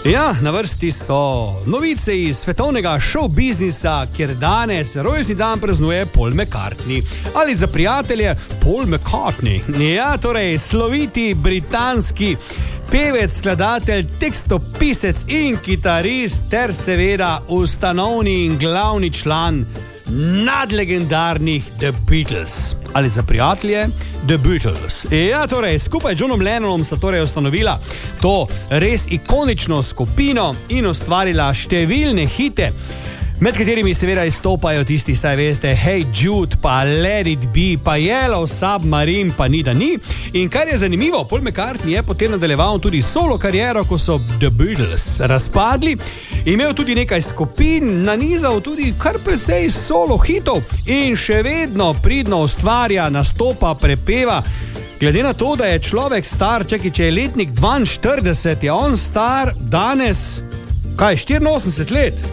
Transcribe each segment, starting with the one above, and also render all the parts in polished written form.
Ja, na vrsti so novice iz svetovnega show biznisa, kjer danes rojstni dan praznuje Paul McCartney. Ali za prijatelje Paul McCartney. Ja, torej sloviti britanski pevec, skladatelj, tekstopisec in kitarist ter seveda ustanovni in glavni član nadlegendarnih The Beatles. Ali za prijatelje The Beatles. Ja, torej, skupaj z Johnom Lennonom sta torej ustanovila to res ikonično skupino in ustvarila številne hite, med katerimi seveda izstopajo tisti, saj veste, Hey Jude, pa Let It Be, pa Yellow Submarine, pa Ni da ni. In kar je zanimivo, Paul McCartney je potem nadaljeval tudi solo kariero, ko so The Beatles razpadli, imel tudi nekaj skupin, nanizal tudi kar precej solo hitov in še vedno pridno ustvarja, nastopa, prepeva. Glede na to, da je človek star, če je letnik 42, je on star danes, 84 let?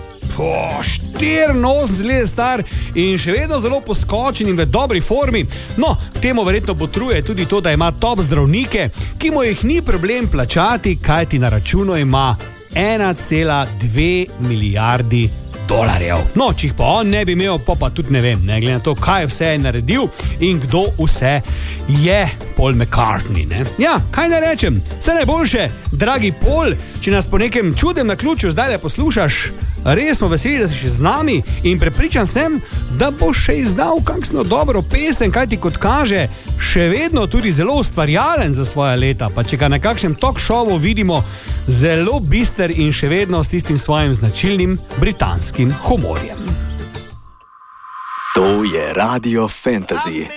84 let star in še vedno zelo poskočen in v dobri formi. No, k temu verjetno botruje tudi to, da ima top zdravnike, ki mu jih ni problem plačati, kajti na računu ima 1,2 milijardi dolarjev. No, če jih pa on ne bi imel, pa tudi ne vem, ne, glede na to, kaj vse je naredil in kdo vse je Paul McCartney, ne. Ja, kaj ne rečem, vse najboljše, dragi Paul, če nas po nekem čudem naključju zdaj le poslušaš, res smo veseli, da si še z nami in prepričan sem, da bo še izdal kakšno dobro pesem, kaj ti kot kaže, še vedno tudi zelo ustvarjalen za svoja leta, pa če ga na kakšnem talk showu vidimo, zelo bister in še vedno s tistim svojim značilnim britanskim humorjem. To je Radio Fantasy.